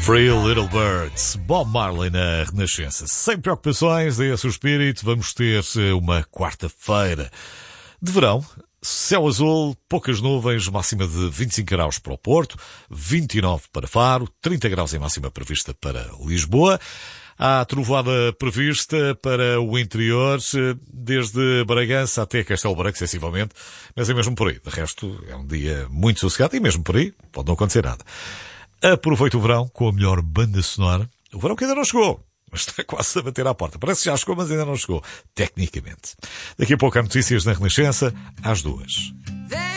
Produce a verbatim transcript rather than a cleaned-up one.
Three Little Birds, Bob Marley na Renascença. Sem preocupações, é esse o espírito. Vamos ter uma quarta-feira de verão. Céu azul, poucas nuvens, máxima de vinte e cinco graus para o Porto, vinte e nove para Faro, trinta graus em máxima prevista para Lisboa. Há trovoada prevista para o interior, desde Bragança até Castelo Branco, sensivelmente, mas é mesmo por aí. De resto, é um dia muito sossegado e mesmo por aí pode não acontecer nada. Aproveite o verão com a melhor banda sonora. O verão que ainda não chegou, mas está quase a bater à porta. Parece que já chegou, mas ainda não chegou, tecnicamente. Daqui a pouco há notícias na Renascença, às duas.